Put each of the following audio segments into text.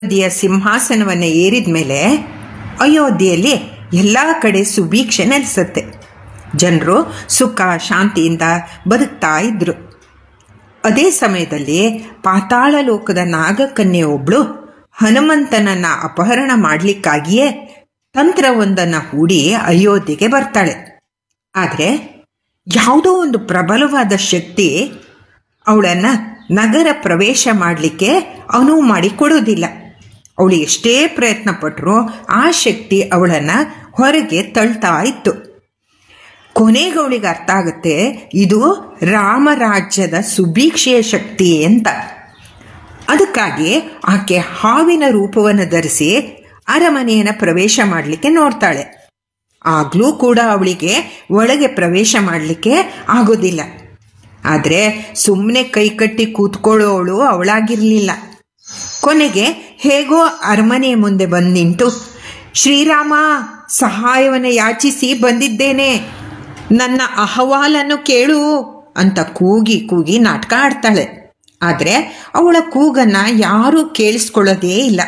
ಅಯೋಧ್ಯೆಯ ಸಿಂಹಾಸನವನ್ನು ಏರಿದ ಮೇಲೆ ಅಯೋಧ್ಯೆಯಲ್ಲಿ ಎಲ್ಲ ಕಡೆ ಸುಭೀಕ್ಷೆ ನೆಲೆಸುತ್ತೆ. ಜನರು ಸುಖ ಶಾಂತಿಯಿಂದ ಬದುಕ್ತಾ ಇದ್ರು. ಅದೇ ಸಮಯದಲ್ಲಿ ಪಾತಾಳ ಲೋಕದ ನಾಗಕನ್ಯೆ ಒಬ್ಳು ಹನುಮಂತನನ್ನ ಅಪಹರಣ ಮಾಡಲಿಕ್ಕಾಗಿಯೇ ತಂತ್ರವೊಂದನ್ನು ಹೂಡಿ ಅಯೋಧ್ಯೆಗೆ ಬರ್ತಾಳೆ. ಆದರೆ ಯಾವುದೋ ಒಂದು ಪ್ರಬಲವಾದ ಶಕ್ತಿ ಅವಳನ್ನು ನಗರ ಪ್ರವೇಶ ಮಾಡಲಿಕ್ಕೆ ಅನುವು ಮಾಡಿಕೊಡೋದಿಲ್ಲ. ಅವಳು ಎಷ್ಟೇ ಪ್ರಯತ್ನ ಪಟ್ಟರೂ ಆ ಶಕ್ತಿ ಅವಳನ್ನು ಹೊರಗೆ ತಳ್ತಾ ಇತ್ತು. ಕೊನೆಗೆ ಅವಳಿಗೆ ಅರ್ಥ ಆಗುತ್ತೆ, ಇದು ರಾಮರಾಜ್ಯದ ಸುಭೀಕ್ಷೆಯ ಶಕ್ತಿ ಅಂತ. ಅದಕ್ಕಾಗಿ ಆಕೆ ಹಾವಿನ ರೂಪವನ್ನು ಧರಿಸಿ ಅರಮನೆಯನ್ನು ಪ್ರವೇಶ ಮಾಡಲಿಕ್ಕೆ ನೋಡ್ತಾಳೆ. ಆಗಲೂ ಕೂಡ ಅವಳಿಗೆ ಒಳಗೆ ಪ್ರವೇಶ ಮಾಡಲಿಕ್ಕೆ ಆಗೋದಿಲ್ಲ. ಆದರೆ ಸುಮ್ಮನೆ ಕೈಕಟ್ಟಿ ಕೂತ್ಕೊಳ್ಳೋವಳು ಅವಳಾಗಿರಲಿಲ್ಲ. ಕೊನೆಗೆ ಹೇಗೋ ಅರಮನೆಯ ಮುಂದೆ ಬಂದು ನಿಂತು, ಶ್ರೀರಾಮ, ಸಹಾಯವನ್ನು ಯಾಚಿಸಿ ಬಂದಿದ್ದೇನೆ, ನನ್ನ ಅಹವಾಲನ್ನು ಕೇಳು ಅಂತ ಕೂಗಿ ಕೂಗಿ ನಾಟಕ ಆಡ್ತಾಳೆ. ಆದರೆ ಅವಳ ಕೂಗನ್ನು ಯಾರೂ ಕೇಳಿಸ್ಕೊಳ್ಳೋದೇ ಇಲ್ಲ.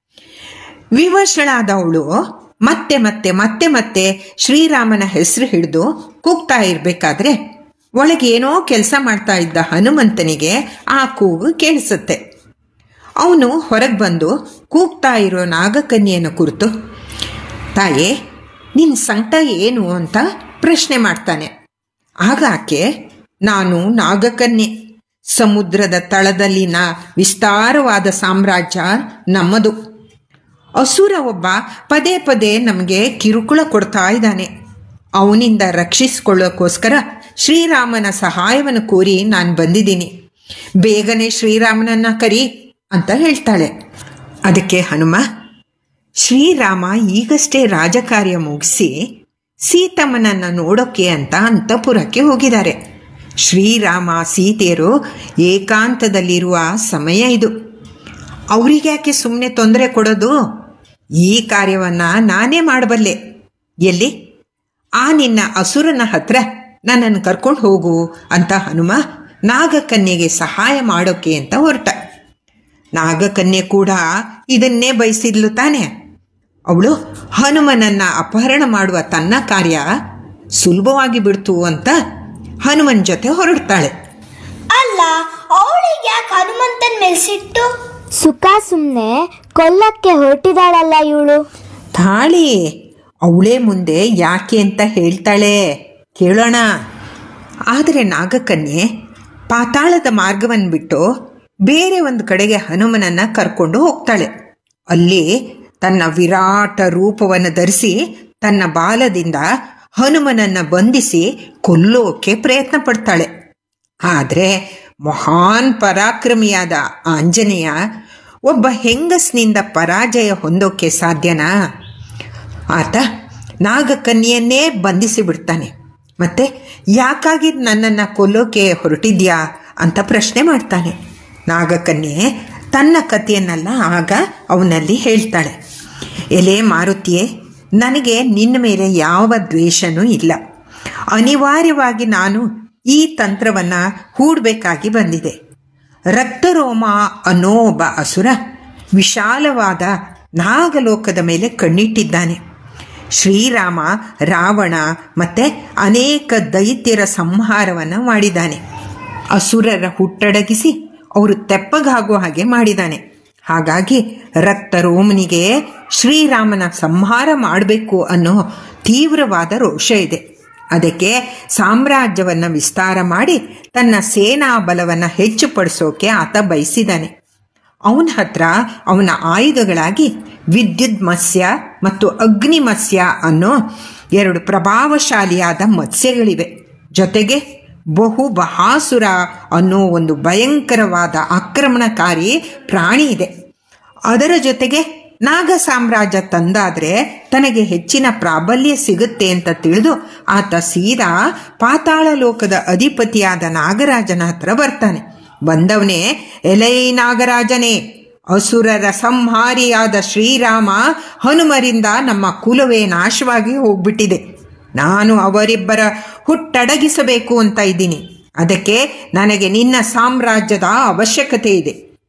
ವಿವಶಳಾದ ಅವಳು ಮತ್ತೆ ಮತ್ತೆ ಮತ್ತೆ ಮತ್ತೆ ಶ್ರೀರಾಮನ ಹೆಸರು ಹಿಡಿದು ಕೂಗ್ತಾ ಇರಬೇಕಾದ್ರೆ ಒಳಗೆ ಏನೋ ಕೆಲಸ ಮಾಡ್ತಾ ಇದ್ದ ಹನುಮಂತನಿಗೆ ಆ ಕೂಗು ಕೇಳಿಸುತ್ತೆ. ಅವನು ಹೊರಗೆ ಬಂದು ಕೂಗ್ತಾ ಇರೋ ನಾಗಕನ್ಯೆಯನ್ನು ಕುರಿತು, ತಾಯೇ, ನಿನ್ನ ಸಂಕಟ ಏನು ಅಂತ ಪ್ರಶ್ನೆ ಮಾಡ್ತಾನೆ. ಆಗ ಆಕೆ, ನಾನು ನಾಗಕನ್ಯೆ, ಸಮುದ್ರದ ತಳದಲ್ಲಿನ ವಿಸ್ತಾರವಾದ ಸಾಮ್ರಾಜ್ಯ ನಮ್ಮದು. ಅಸುರ ಒಬ್ಬ ಪದೇ ಪದೇ ನಮಗೆ ಕಿರುಕುಳ ಕೊಡ್ತಾ ಇದ್ದಾನೆ. ಅವನಿಂದ ರಕ್ಷಿಸಿಕೊಳ್ಳೋಕ್ಕೋಸ್ಕರ ಶ್ರೀರಾಮನ ಸಹಾಯವನ್ನು ಕೋರಿ ನಾನು ಬಂದಿದ್ದೀನಿ. ಬೇಗನೆ ಶ್ರೀರಾಮನನ್ನು ಕರಿ ಅಂತ ಹೇಳ್ತಾಳೆ. ಅದಕ್ಕೆ ಹನುಮ, ಶ್ರೀರಾಮ ಈಗಷ್ಟೇ ರಾಜಕಾರ್ಯ ಮುಗಿಸಿ ಸೀತಮ್ಮನನ್ನು ನೋಡೋಕ್ಕೆ ಅಂತ ಅಂತಃಪುರಕ್ಕೆ ಹೋಗಿದ್ದಾರೆ. ಶ್ರೀರಾಮ ಸೀತೆಯರು ಏಕಾಂತದಲ್ಲಿರುವ ಸಮಯ ಇದು. ಅವರಿಗೆ ಯಾಕೆ ಸುಮ್ಮನೆ ತೊಂದರೆ ಕೊಡೋದು? ಈ ಕಾರ್ಯವನ್ನು ನಾನೇ ಮಾಡಬಲ್ಲೆ. ಎಲ್ಲಿ? ಆ ನಿನ್ನ ಅಸುರನ ಹತ್ರ ನನ್ನನ್ನು ಕರ್ಕೊಂಡು ಹೋಗು ಅಂತ ಹನುಮ ನಾಗಕನ್ಯೆಗೆ ಸಹಾಯ ಮಾಡೋಕ್ಕೆ ಅಂತ ಹೊರಟ. ನಾಗಕನ್ಯೆ ಕೂಡ ಇದನ್ನೇ ಬಯಸಿದ್ಲು ತಾನೆ. ಅವಳು ಹನುಮನನ್ನು ಅಪಹರಣ ಮಾಡುವ ತನ್ನ ಕಾರ್ಯ ಸುಲಭವಾಗಿ ಬಿಡ್ತು ಅಂತ ಹನುಮನ್ ಜೊತೆ ಹೊರಡ್ತಾಳೆ. ಅಲ್ಲ, ಅವಳಿಗೆ ಯಾಕೆ ಹನುಮಂತನ ಮೇಲೆ ಸಿಟ್ಟು? ಸುಖ ಸುಮ್ಮನೆ ಕೊಲ್ಲಕ್ಕೆ ಹೊರಟಿದಾಳಲ್ಲ ಇವಳು. ತಾಳಿ ಅವಳೇ ಮುಂದೆ ಯಾಕೆ ಅಂತ ಹೇಳ್ತಾಳೆ, ಕೇಳೋಣ. ಆದರೆ ನಾಗಕನ್ಯೆ ಪಾತಾಳದ ಮಾರ್ಗವನ್ನು ಬಿಟ್ಟು ಬೇರೆ ಒಂದು ಕಡೆಗೆ ಹನುಮನನ್ನು ಕರ್ಕೊಂಡು ಹೋಗ್ತಾಳೆ. ಅಲ್ಲಿ ತನ್ನ ವಿರಾಟ ರೂಪವನ್ನು ಧರಿಸಿ ತನ್ನ ಬಾಲದಿಂದ ಹನುಮನನ್ನು ಬಂಧಿಸಿ ಕೊಲ್ಲೋಕೆ ಪ್ರಯತ್ನ ಪಡ್ತಾಳೆ. ಆದರೆ ಮಹಾನ್ ಪರಾಕ್ರಮಿಯಾದ ಆಂಜನೇಯ ಒಬ್ಬ ಹೆಂಗಸ್ನಿಂದ ಪರಾಜಯ ಹೊಂದೋಕೆ ಸಾಧ್ಯನಾ? ಆತ ನಾಗಕನ್ಯೆಯನ್ನೇ ಬಂಧಿಸಿ ಬಿಡ್ತಾನೆ. ಮತ್ತೆ ಯಾಕಾಗಿ ನನ್ನನ್ನು ಕೊಲ್ಲೋಕೆ ಹೊರಟಿದ್ಯಾ ಅಂತ ಪ್ರಶ್ನೆ ಮಾಡ್ತಾನೆ. ನಾಗಕನ್ಯೆ ತನ್ನ ಕಥೆಯನ್ನೆಲ್ಲ ಆಗ ಅವನಲ್ಲಿ ಹೇಳ್ತಾಳೆ. ಎಲೆ ಮಾರುತಿಯೇ, ನನಗೆ ನಿನ್ನ ಮೇಲೆ ಯಾವ ದ್ವೇಷನೂ ಇಲ್ಲ. ಅನಿವಾರ್ಯವಾಗಿ ನಾನು ಈ ತಂತ್ರವನ್ನು ಹೂಡಬೇಕಾಗಿ ಬಂದಿದೆ. ರಕ್ತರೋಮ ಅನ್ನೋ ಒಬ್ಬ ಅಸುರ ವಿಶಾಲವಾದ ನಾಗಲೋಕದ ಮೇಲೆ ಕಣ್ಣಿಟ್ಟಿದ್ದಾನೆ. ಶ್ರೀರಾಮ ರಾವಣ ಮತ್ತು ಅನೇಕ ದೈತ್ಯರ ಸಂಹಾರವನ್ನು ಮಾಡಿದ್ದಾನೆ. ಅಸುರರ ಹುಟ್ಟಡಗಿಸಿ ಅವರು ತೆಪ್ಪಗಾಗೋ ಹಾಗೆ ಮಾಡಿದ್ದಾನೆ. ಹಾಗಾಗಿ ರಕ್ತರೋಮನಿಗೆ ಶ್ರೀರಾಮನ ಸಂಹಾರ ಮಾಡಬೇಕು ಅನ್ನೋ ತೀವ್ರವಾದ ರೋಷ ಇದೆ. ಅದಕ್ಕೆ ಸಾಮ್ರಾಜ್ಯವನ್ನು ವಿಸ್ತಾರ ಮಾಡಿ ತನ್ನ ಸೇನಾ ಬಲವನ್ನು ಹೆಚ್ಚುಪಡಿಸೋಕೆ ಆತ ಬಯಸಿದ್ದಾನೆ. ಅವನ ಹತ್ರ ಅವನ ಆಯುಧಗಳಾಗಿ ವಿದ್ಯುತ್ ಮತ್ಸ್ಯ ಮತ್ತು ಅಗ್ನಿ ಮತ್ಸ್ಯ ಅನ್ನೋ 2 ಪ್ರಭಾವಶಾಲಿಯಾದ ಮತ್ಸ್ಯಗಳಿವೆ. ಜೊತೆಗೆ ಬಹಾಸುರ ಅನ್ನೋ ಒಂದು ಭಯಂಕರವಾದ ಆಕ್ರಮಣಕಾರಿ ಪ್ರಾಣಿ ಇದೆ. ಅದರ ಜೊತೆಗೆ ನಾಗ ಸಾಮ್ರಾಜ್ಯ ತಂದಾದರೆ ತನಗೆ ಹೆಚ್ಚಿನ ಪ್ರಾಬಲ್ಯ ಸಿಗುತ್ತೆ ಅಂತ ತಿಳಿದು ಆತ ಸೀದಾ ಪಾತಾಳ ಲೋಕದ ಅಧಿಪತಿಯಾದ ನಾಗರಾಜನ ಹತ್ರ ಬರ್ತಾನೆ. ಬಂದವನೇ, ಎಲೈ ನಾಗರಾಜನೇ, ಅಸುರರ ಸಂಹಾರಿಯಾದ ಶ್ರೀರಾಮ ಹನುಮರಿಂದ ನಮ್ಮ ಕುಲವೇ ನಾಶವಾಗಿ ಹೋಗ್ಬಿಟ್ಟಿದೆ. ನಾನು ಅವರಿಬ್ಬರ ಹುಟ್ಟಡಗಿಸಬೇಕು ಅಂತ ಇದ್ದೀನಿ. ಅದಕ್ಕೆ ನನಗೆ ನಿನ್ನ ಸಾಮ್ರಾಜ್ಯದ ಅವಶ್ಯಕತೆ ಇದೆ.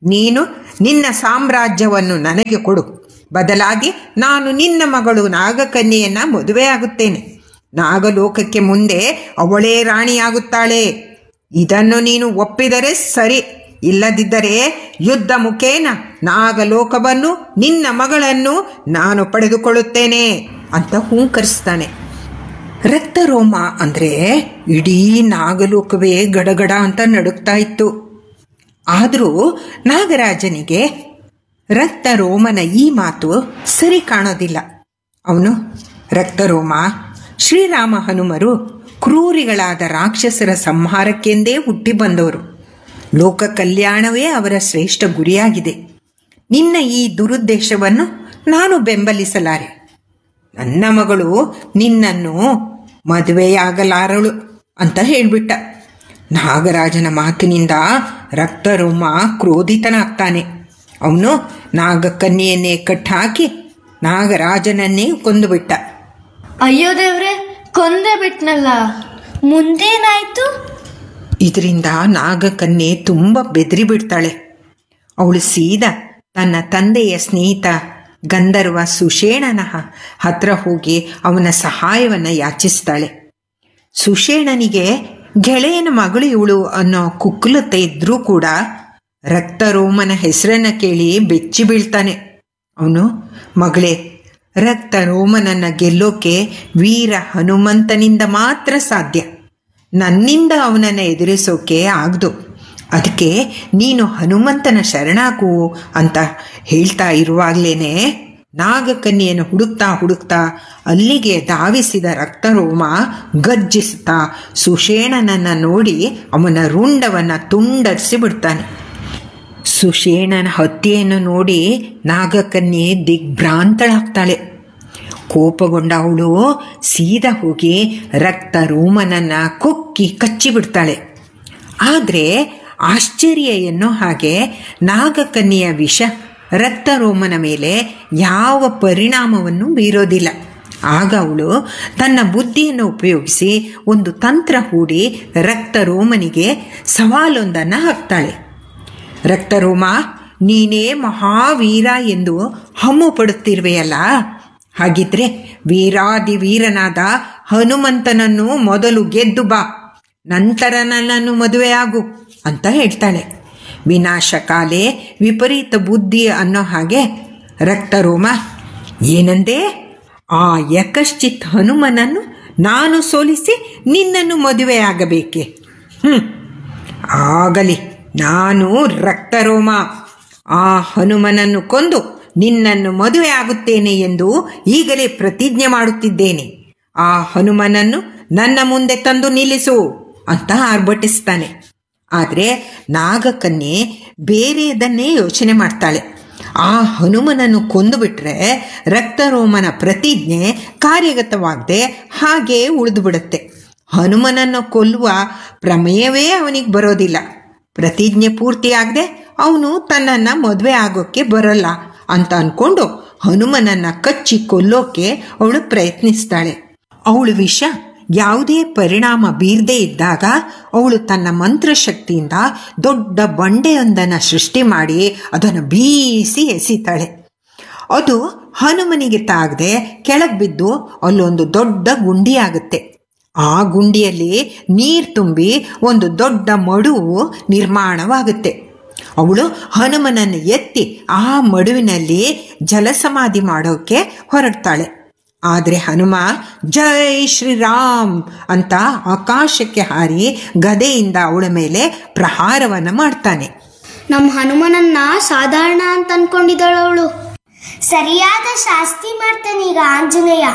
ನೀನು ನಿನ್ನ ಸಾಮ್ರಾಜ್ಯವನ್ನು ನನಗೆ ಕೊಡು, ಬದಲಾಗಿ ನಾನು ನಿನ್ನ ಮಗಳು ನಾಗಕನ್ಯೆಯನ್ನು ಮದುವೆಯಾಗುತ್ತೇನೆ. ನಾಗಲೋಕಕ್ಕೆ ಮುಂದೆ ಅವಳೇ ರಾಣಿಯಾಗುತ್ತಾಳೆ. ಇದನ್ನು ನೀನು ಒಪ್ಪಿದರೆ ಸರಿ, ಇಲ್ಲದಿದ್ದರೆ ಯುದ್ಧ ಮುಖೇನ ನಾಗಲೋಕವನ್ನು ನಿನ್ನ ಮಗಳನ್ನು ನಾನು ಪಡೆದುಕೊಳ್ಳುತ್ತೇನೆ ಅಂತ ಹೂಂಕರಿಸ್ತಾನೆ. ರಕ್ತರೋಮ ಅಂದರೆ ಇಡೀ ನಾಗಲೋಕವೇ ಗಡಗಡ ಅಂತ ನಡುಗ್ತಾ ಇತ್ತು. ಆದರೂ ನಾಗರಾಜನಿಗೆ ರಕ್ತರೋಮನ ಈ ಮಾತು ಸರಿ ಕಾಣೋದಿಲ್ಲ. ಅವನು, ರಕ್ತರೋಮ, ಶ್ರೀರಾಮ ಹನುಮರು ಕ್ರೂರಿಗಳಾದ ರಾಕ್ಷಸರ ಸಂಹಾರಕ್ಕೆಂದೇ ಹುಟ್ಟಿ ಬಂದವರು. ಲೋಕ ಕಲ್ಯಾಣವೇ ಅವರ ಶ್ರೇಷ್ಠ ಗುರಿಯಾಗಿದೆ. ನಿನ್ನ ಈ ದುರುದ್ದೇಶವನ್ನು ನಾನು ಬೆಂಬಲಿಸಲಾರೆ. ನನ್ನ ಮಗಳು ನಿನ್ನನ್ನು ಮದುವೆಯಾಗಲಾರಳು ಅಂತ ಹೇಳಿಬಿಟ್ಟ. ನಾಗರಾಜನ ಮಾತಿನಿಂದ ರಕ್ತರೋಮ ಕ್ರೋಧಿತನಾಗ್ತಾನೆ. ಅವನು ನಾಗಕನ್ಯೆಯನ್ನೇ ಕಟ್ಟಾಕಿ ನಾಗರಾಜನನ್ನೇ ಕೊಂದುಬಿಟ್ಟ. ಅಯ್ಯೋ ದೇವ್ರೆ, ಕೊಂದೇ ಬಿಟ್ನಲ್ಲ. ಮುಂದೇನಾಯ್ತು? ಇದರಿಂದ ನಾಗಕನ್ಯೆ ತುಂಬ ಬೆದರಿ ಬಿಡ್ತಾಳೆ. ಅವಳು ಸೀದಾ ತನ್ನ ತಂದೆಯ ಸ್ನೇಹಿತ ಗಂಧರ್ವ ಸುಷೇಣನ ಹತ್ರ ಹೋಗಿ ಅವನ ಸಹಾಯವನ್ನು ಯಾಚಿಸ್ತಾಳೆ. ಸುಷೇಣನಿಗೆ ಗೆಳೆಯನ ಮಗಳು ಇವಳು ಅನ್ನೋ ಕುಕ್ಕುಲತೆ ಇದ್ರೂ ಕೂಡ ರಕ್ತರೋಮನ ಹೆಸರನ್ನು ಕೇಳಿ ಬೆಚ್ಚಿ ಬೀಳ್ತಾನೆ. ಅವನು, ಮಗಳೇ, ರಕ್ತರೋಮನನ್ನು ಗೆಲ್ಲೋಕೆ ವೀರ ಹನುಮಂತನಿಂದ ಮಾತ್ರ ಸಾಧ್ಯ. ನನ್ನಿಂದ ಅವನನ್ನು ಎದುರಿಸೋಕೆ ಆಗದು. ಅದಕ್ಕೆ ನೀನು ಹನುಮಂತನ ಶರಣಾಗು ಅಂತ ಹೇಳ್ತಾ ಇರುವಾಗಲೇ ನಾಗಕನ್ಯೆಯನ್ನು ಹುಡುಕ್ತಾ ಅಲ್ಲಿಗೆ ಧಾವಿಸಿದ ರಕ್ತರೋಮ ಗರ್ಜಿಸ್ತಾ ಸುಷೇಣನನ್ನು ನೋಡಿ ಅವನ ರುಂಡವನ್ನು ತುಂಡರಿಸಿ ಬಿಡ್ತಾನೆ. ಸುಷೇಣನ ಹತ್ಯೆಯನ್ನು ನೋಡಿ ನಾಗಕನ್ಯೆ ದಿಗ್ಭ್ರಾಂತಳಾಗ್ತಾಳೆ. ಕೋಪಗೊಂಡ ಅವಳು ಸೀದಾ ಹೋಗಿ ರಕ್ತರೋಮನನ್ನು ಕೊಕ್ಕಿ ಕಚ್ಚಿಬಿಡ್ತಾಳೆ. ಆದರೆ ಆಶ್ಚರ್ಯ ಎನ್ನೋ ಹಾಗೆ ನಾಗಕನ್ಯೆಯ ವಿಷ ರಕ್ತರೋಮನ ಮೇಲೆ ಯಾವ ಪರಿಣಾಮವನ್ನು ಬೀರೋದಿಲ್ಲ. ಆಗ ಅವಳು ತನ್ನ ಬುದ್ಧಿಯನ್ನು ಉಪಯೋಗಿಸಿ ಒಂದು ತಂತ್ರ ಹೂಡಿ ರಕ್ತರೋಮನಿಗೆ ಸವಾಲೊಂದನ್ನು ಹಾಕ್ತಾಳೆ. ರಕ್ತರೋಮ, ನೀನೇ ಮಹಾವೀರ ಎಂದು ಹಮ್ಮು ಪಡುತ್ತಿರುವೆಯಲ್ಲ, ಹಾಗಿದ್ರೆ ವೀರಾದಿ ವೀರನಾದ ಹನುಮಂತನನ್ನು ಮೊದಲು ಗೆದ್ದು ಬಾ, ನಂತರ ನನ್ನನ್ನು ಮದುವೆಯಾಗು ಅಂತ ಹೇಳ್ತಾಳೆ. ವಿನಾಶಕಾಲೆ ವಿಪರೀತ ಬುದ್ಧಿ ಅನ್ನೋ ಹಾಗೆ ರಕ್ತರೋಮ, ಏನಂದೆ? ಆ ಯಕಶ್ಚಿತ್ ಹನುಮನನ್ನು ನಾನು ಸೋಲಿಸಿ ನಿನ್ನನ್ನು ಮದುವೆಯಾಗಬೇಕೆ? ಆಗಲಿ, ನಾನು ರಕ್ತರೋಮ ಆ ಹನುಮನನ್ನು ಕೊಂದು ನಿನ್ನನ್ನು ಮದುವೆ ಆಗುತ್ತೇನೆ ಎಂದು ಈಗಲೇ ಪ್ರತಿಜ್ಞೆ ಮಾಡುತ್ತಿದ್ದೇನೆ. ಆ ಹನುಮನನ್ನು ನನ್ನ ಮುಂದೆ ತಂದು ನಿಲ್ಲಿಸು ಅಂತ ಆರ್ಭಟಿಸ್ತಾನೆ. ಆದರೆ ನಾಗಕನ್ಯೆ ಬೇರೆಯದನ್ನೇ ಯೋಚನೆ ಮಾಡ್ತಾಳೆ. ಆ ಹನುಮನನ್ನು ಕೊಂದುಬಿಟ್ರೆ ರಕ್ತರೋಮನ ಪ್ರತಿಜ್ಞೆ ಕಾರ್ಯಗತವಾಗದೆ ಹಾಗೇ ಉಳಿದು ಬಿಡುತ್ತೆ. ಹನುಮನನ್ನು ಕೊಲ್ಲುವ ಪ್ರಮೇಯವೇ ಅವನಿಗೆ ಬರೋದಿಲ್ಲ. ಪ್ರತಿಜ್ಞೆ ಪೂರ್ತಿಯಾಗದೆ ಅವನು ತನ್ನನ್ನು ಮದುವೆ ಆಗೋಕ್ಕೆ ಬರಲ್ಲ ಅಂತ ಅಂದ್ಕೊಂಡು ಹನುಮನನ್ನು ಕಚ್ಚಿ ಕೊಲ್ಲೋಕೆ ಅವಳು ಪ್ರಯತ್ನಿಸ್ತಾಳೆ. ಅವಳು ವಿಷ ಯಾವುದೇ ಪರಿಣಾಮ ಬೀರದೇ ಇದ್ದಾಗ ಅವಳು ತನ್ನ ಮಂತ್ರಶಕ್ತಿಯಿಂದ ದೊಡ್ಡ ಬಂಡೆಯೊಂದನ್ನು ಸೃಷ್ಟಿ ಮಾಡಿ ಅದನ್ನು ಬೀಸಿ ಎಸಿತಾಳೆ. ಅದು ಹನುಮನಿಗೆ ತಾಗದೆ ಕೆಳಗೆ ಬಿದ್ದು ಅಲ್ಲೊಂದು ದೊಡ್ಡ ಗುಂಡಿಯಾಗುತ್ತೆ. ಆ ಗುಂಡಿಯಲ್ಲಿ ನೀರು ತುಂಬಿ ಒಂದು ದೊಡ್ಡ ಮಡುವು ನಿರ್ಮಾಣವಾಗುತ್ತೆ. ಅವಳು ಹನುಮನನ್ನು ಎತ್ತಿ ಆ ಮಡುವಿನಲ್ಲಿ ಜಲಸಮಾಧಿ ಮಾಡೋಕ್ಕೆ ಹೊರಡ್ತಾಳೆ. ಆದರೆ ಹನುಮ ಜೈ ಶ್ರೀರಾಮ್ ಅಂತ ಆಕಾಶಕ್ಕೆ ಹಾರಿ ಗದೆಯಿಂದ ಅವಳ ಮೇಲೆ ಪ್ರಹಾರವನ್ನು ಮಾಡ್ತಾನೆ. ನಮ್ಮ ಹನುಮನನ್ನ ಸಾಧಾರಣ ಅಂತ ಅನ್ಕೊಂಡಿದ್ದಾಳು ಅವಳು. ಸರಿಯಾದ ಶಾಸ್ತಿ ಮಾಡ್ತಾನೀಗ ಆಂಜನೇಯ.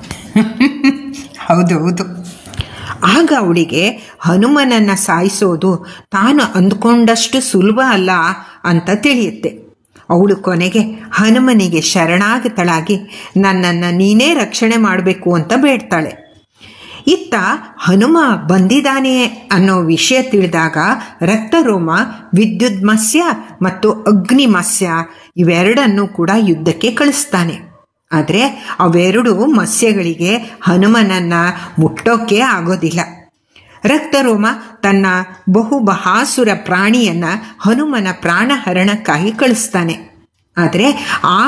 ಹೌದು. ಆಗ ಅವಳಿಗೆ ಹನುಮನನ್ನು ಸಾಯಿಸೋದು ತಾನು ಅಂದ್ಕೊಂಡಷ್ಟು ಸುಲಭ ಅಲ್ಲ ಅಂತ ತಿಳಿಯುತ್ತೆ. ಅವಳು ಕೊನೆಗೆ ಹನುಮನಿಗೆ ಶರಣಾಗತಳಾಗಿ ನನ್ನನ್ನು ನೀನೇ ರಕ್ಷಣೆ ಮಾಡಬೇಕು ಅಂತ ಬೇಡ್ತಾಳೆ. ಇತ್ತ ಹನುಮ ಬಂದಿದ್ದಾನೆ ಅನ್ನೋ ವಿಷಯ ತಿಳಿದಾಗ ರಕ್ತರೋಮ ವಿದ್ಯುನ್ಮತ್ಸ್ಯ ಮತ್ತು ಅಗ್ನಿಮತ್ಸ್ಯ ಇವೆರಡನ್ನೂ ಕೂಡ ಯುದ್ಧಕ್ಕೆ ಕಳಿಸ್ತಾನೆ. ಆದರೆ ಅವೆರಡು ಮತ್ಸ್ಯಗಳಿಗೆ ಹನುಮನನ್ನು ಮುಟ್ಟೋಕ್ಕೆ ಆಗೋದಿಲ್ಲ. ರಕ್ತರೋಮ ತನ್ನ ಬಹುಬಹಾಸುರ ಪ್ರಾಣಿಯನ್ನ ಹನುಮನ ಪ್ರಾಣಹರಣಕ್ಕಾಗಿ ಕಳಿಸ್ತಾನೆ. ಆದರೆ ಆ